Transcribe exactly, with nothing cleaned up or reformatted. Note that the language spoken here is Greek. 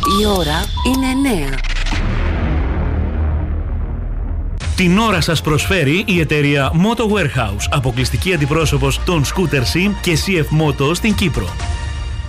Η ώρα είναι εννέα. Την ώρα σας προσφέρει η εταιρεία Moto Warehouse, αποκλειστική αντιπρόσωπος των Scooter Sim και σι εφ Moto στην Κύπρο.